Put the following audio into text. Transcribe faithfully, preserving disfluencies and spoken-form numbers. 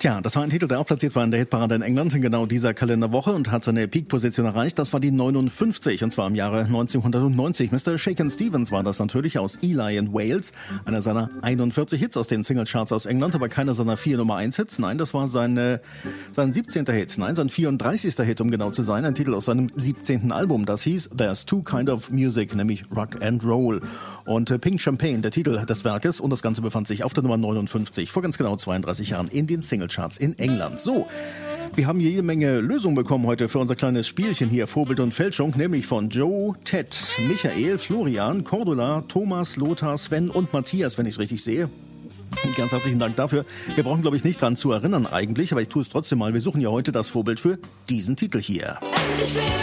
Tja, das war ein Titel, der auch platziert war in der Hitparade in England in genau dieser Kalenderwoche und hat seine Peak-Position erreicht. Das war die neunundfünfzig, und zwar im Jahre neunzehnhundertneunzig. Mister Shakin' Stevens war das natürlich aus Ely in Wales. Einer seiner einundvierzig Hits aus den Singlecharts aus England, aber keiner seiner vier Nummer eins Hits. Nein, das war sein, sein siebzehnter Hit. Nein, sein vierunddreißigster Hit, um genau zu sein. Ein Titel aus seinem siebzehnten Album. Das hieß There's Two Kind of Music, nämlich Rock and Roll. Und äh, Pink Champagne, der Titel des Werkes. Und das Ganze befand sich auf der Nummer neunundfünfzig vor ganz genau zweiunddreißig Jahren in den Singlecharts in England. So, wir haben jede Menge Lösungen bekommen heute für unser kleines Spielchen hier, Vorbild und Fälschung, nämlich von Joe, Ted, Michael, Florian, Cordula, Thomas, Lothar, Sven und Matthias, wenn ich es richtig sehe. Ganz herzlichen Dank dafür. Wir brauchen, glaube ich, nicht dran zu erinnern eigentlich, aber ich tue es trotzdem mal. Wir suchen ja heute das Vorbild für diesen Titel hier.